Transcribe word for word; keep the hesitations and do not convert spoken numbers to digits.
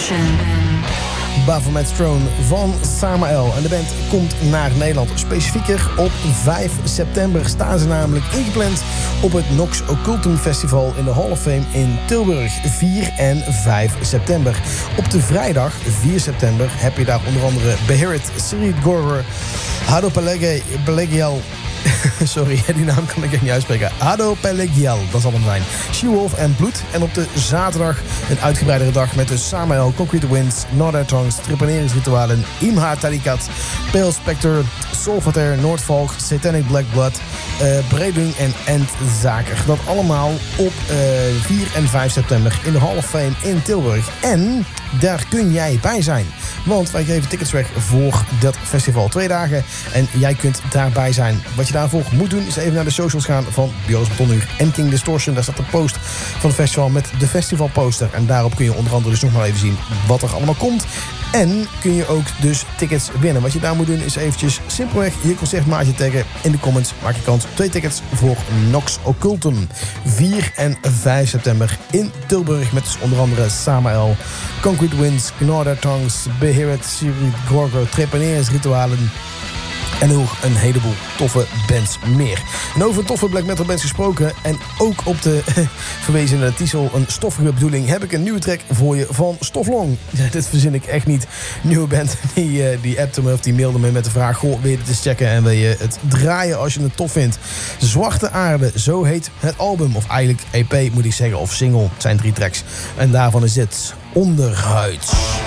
Distortion. Baphomet Throne van Samael. En de band komt naar Nederland. Specifieker op vijf september staan ze namelijk ingepland op het Nox Occultum Festival in de Hall of Fame in Tilburg. vier en vijf september. Op de vrijdag vier september heb je daar onder andere Beherit, Sirid Gorger, Hado Pelegial. Sorry, die naam kan ik echt niet uitspreken. Hado Pelegial, dat zal hem zijn. She-Wolf en Bloed. En op de zaterdag een uitgebreidere dag met de Samael, Concrete Winds, Northern Tongues, Trepanerisch Ritualen, Imha Tarikat, Pale Spectre, Solvater, Noordvalk, Satanic Black Blood, uh, Bredung en Endzaker. Dat allemaal op uh, vier en vijf september in de Hall of Fame in Tilburg. En daar kun jij bij zijn. Want wij geven tickets weg voor dat festival. Twee dagen en jij kunt daarbij zijn. Wat je daarvoor moet doen is even naar de socials gaan van Björns Betonhuur en King Distortion. Daar staat de post van het festival met de festivalposter. En daarop kun je onder andere dus nog maar even zien wat er allemaal komt. En kun je ook dus tickets winnen. Wat je daar moet doen is eventjes simpelweg je concertmaatje taggen in de comments. Maak je kans twee tickets voor Nox Occultum. vier en vijf september in Tilburg met dus onder andere Samael, Concrete Winds, Northern Tongues, Beherit, Sirid Gorgo, Trepanerisch Ritualen. En nog een heleboel toffe bands meer. En over toffe black metal bands gesproken en ook op de verwezen naar de titel een stoffige bedoeling heb ik een nieuwe track voor je van Stoflong. Ja, dit verzin ik echt niet. Nieuwe band die, uh, die appte me of die mailde me met de vraag: goh, wil je dit eens checken en wil je het draaien als je het tof vindt? Zwarte Aarde, zo heet het album. Of eigenlijk E P moet ik zeggen, of single. Het zijn drie tracks. En daarvan is dit Onderhuid.